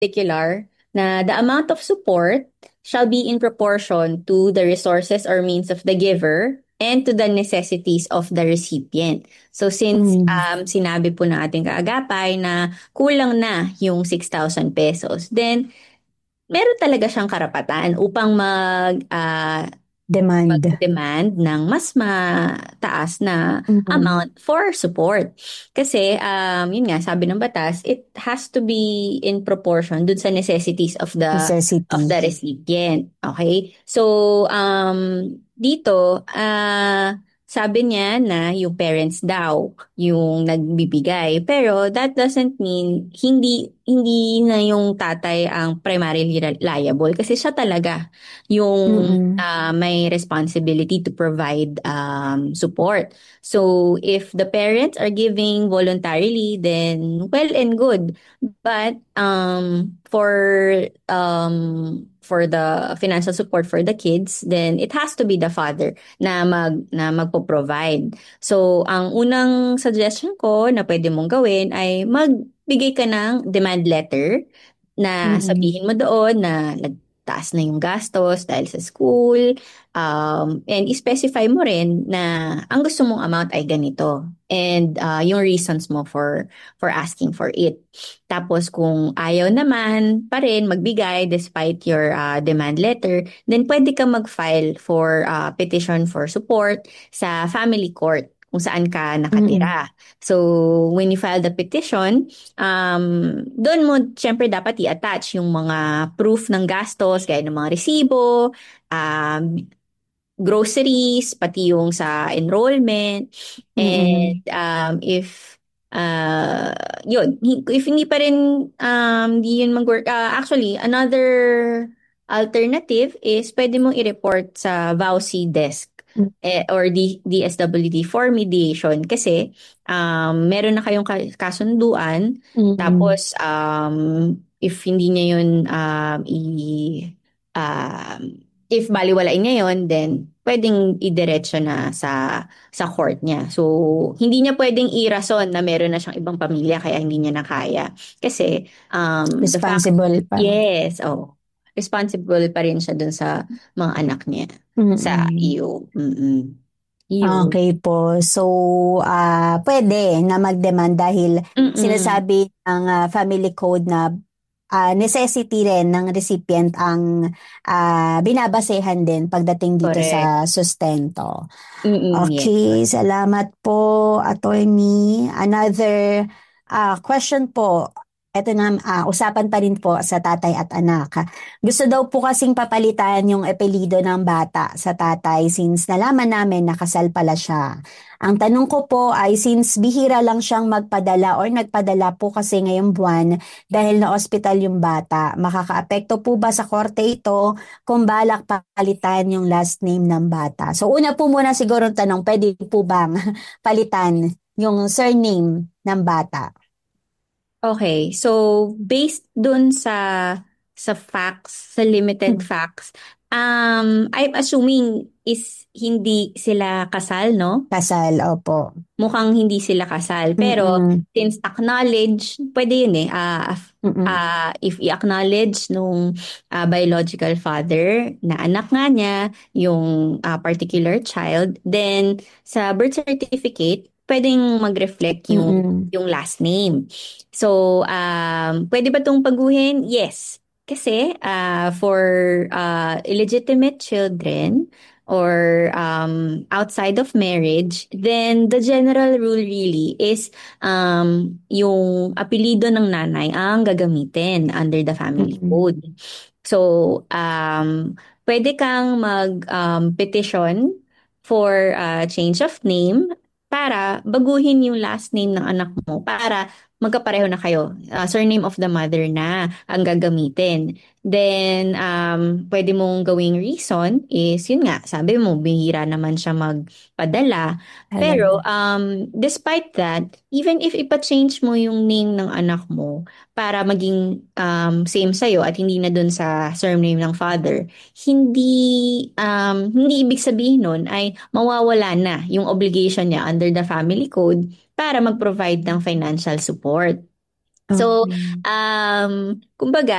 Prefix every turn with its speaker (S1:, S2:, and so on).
S1: particular na the amount of support shall be in proportion to the resources or means of the giver and to the necessities of the recipient. So since
S2: Mm.
S1: sinabi po ng ating kaagapay na kulang na yung 6,000 pesos, then meron talaga siyang karapatan upang
S2: Demand.
S1: mag-demand ng mas mataas na
S2: Mm.
S1: amount for support. Kasi, yun nga, sabi ng batas, it has to be in proportion dun sa necessities of
S2: Necessity.
S1: the recipient. Okay? So, dito, sabi niya na yung parents daw yung nagbibigay. Pero that doesn't mean hindi na yung tatay ang primarily liable kasi siya talaga yung
S2: Mm.
S1: may responsibility to provide support. So if the parents are giving voluntarily, then well and good. But for the financial support for the kids, then it has to be the father na magpo-provide. So ang unang suggestion ko na pwede mong gawin ay magbigay ka ng demand letter na
S2: Mm.
S1: sabihin mo doon na nagtaas na yung gastos dahil sa school, and specify mo rin na ang gusto mong amount ay ganito. And yung reasons mo for asking for it. Tapos kung ayaw naman pa rin magbigay despite your demand letter, then pwede ka mag-file for petition for support sa family court kung saan ka
S2: Mm.
S1: nakatira. So, when you file the petition, doon mo syempre dapat i-attach yung mga proof ng gastos, gaya ng mga resibo, um, groceries, pati yung sa enrollment. And
S2: Mm.
S1: if yun, if hindi pa rin di yun mag-work, actually, another alternative is pwede mong i-report sa VAUSI desk or DSWD for mediation kasi meron na kayong kasunduan
S2: Mm.
S1: tapos if hindi niya yun um, if baliwalain niya yun, then pwedeng idiretso na sa court niya. So, hindi niya pwedeng irason na meron na siyang ibang pamilya kaya hindi niya na kaya. Kasi, the fact,
S2: Responsible pa.
S1: yes, oh, responsible pa rin siya dun sa mga anak niya, sa
S2: Mm.
S1: iyo. Mm-mm. Iyo.
S2: Okay po. So, pwede na mag-demand dahil
S1: Mm-mm.
S2: sinasabi ng family code na necessity rin ng recipient ang binabasehan din pagdating dito
S1: Correct.
S2: sa sustento.
S1: Mm-mm. Yes.
S2: Okay, salamat po, attorney. Another question po. Ito na, usapan pa rin po sa tatay at anak. Gusto daw po kasing papalitan yung apelido ng bata sa tatay since nalaman namin na kasal pala siya. Ang tanong ko po ay since bihira lang siyang magpadala or nagpadala po kasi ngayong buwan dahil na ospital yung bata, makakaapekto po ba sa korte ito kung balak palitan yung last name ng bata? So una po muna siguro ang tanong, pwede po bang palitan yung surname ng bata?
S1: Okay, so based dun sa facts, sa limited facts, I'm assuming is hindi sila kasal, no?
S2: Kasal, opo.
S1: Mukhang hindi sila kasal. Pero
S2: Mm-mm.
S1: since acknowledge, pwede yun eh.
S2: Mm-mm.
S1: If i-acknowledge nung biological father na anak nga niya, yung particular child, then sa birth certificate, pwedeng mag-reflect
S2: Mm-mm.
S1: yung last name. So, pwede ba itong paguhin? Yes. Kasi for illegitimate children, or outside of marriage, then the general rule really is yung apelido ng nanay ang gagamitin under the family
S2: Mm-mm.
S1: code. So, pwede kang petition for change of name para baguhin yung last name ng anak mo para magkapareho na kayo. Surname of the mother na ang gagamitin. Then, pwede mong gawing reason is, yun nga, sabi mo, bihira naman siya magpadala. Pero,
S2: Talaga.
S1: despite that, even if ipa-change mo yung name ng anak mo para maging same sa'yo at hindi na dun sa surname ng father, hindi ibig sabihin nun ay mawawala na yung obligation niya under the family code para mag-provide ng financial support. So,
S2: Okay.
S1: kumbaga,